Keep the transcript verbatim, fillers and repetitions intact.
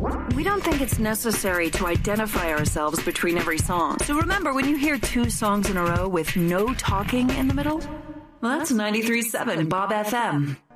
We don't think it's necessary to identify ourselves between every song. So remember, when you hear two songs in a row with no talking in the middle, well, that's ninety-three point seven Bob F M.